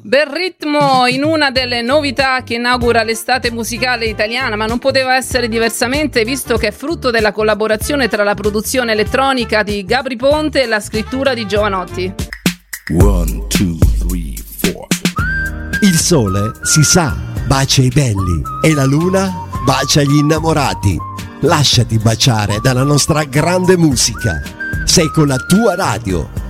Bel ritmo in una delle novità che inaugura l'estate musicale italiana, ma non poteva essere diversamente visto che è frutto della collaborazione tra la produzione elettronica di Gabry Ponte e la scrittura di Jovanotti. 1, 2, 3, 4. Il sole, si sa, bacia i belli e la luna bacia gli innamorati. Lasciati baciare dalla nostra grande musica. Sei con la tua radio